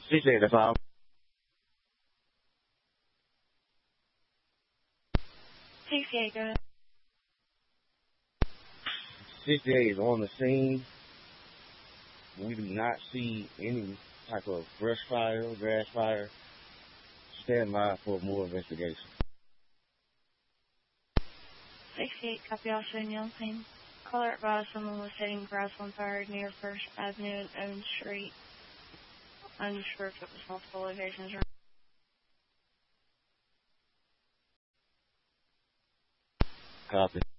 CJ, that's all. 68, go ahead. 68 is on the scene. We do not see any type of brush fire, grass fire. Stand by for more investigation. 68, copy, all showing you on scene. Caller advised someone was setting grass on fire near First Avenue and Owen Street. Unsure if it was multiple locations or Copy.